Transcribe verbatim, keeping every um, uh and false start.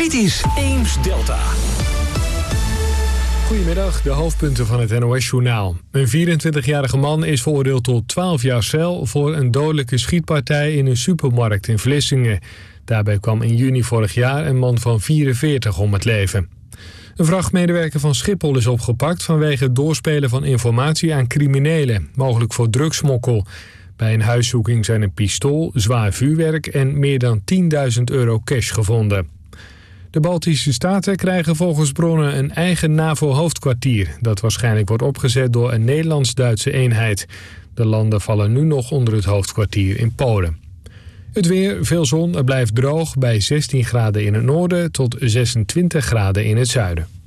Dit is Eems-Delta. Goedemiddag, de hoofdpunten van het N O S-journaal. Een vierentwintigjarige man is veroordeeld tot twaalf jaar cel voor een dodelijke schietpartij in een supermarkt in Vlissingen. Daarbij kwam in juni vorig jaar een man van vierenveertig om het leven. Een vrachtmedewerker van Schiphol is opgepakt vanwege het doorspelen van informatie aan criminelen, mogelijk voor drugsmokkel. Bij een huiszoeking zijn een pistool, zwaar vuurwerk en meer dan tienduizend euro cash gevonden. De Baltische Staten krijgen volgens bronnen een eigen NAVO-hoofdkwartier, dat waarschijnlijk wordt opgezet door een Nederlands-Duitse eenheid. De landen vallen nu nog onder het hoofdkwartier in Polen. Het weer, veel zon, het blijft droog bij zestien graden in het noorden tot zesentwintig graden in het zuiden.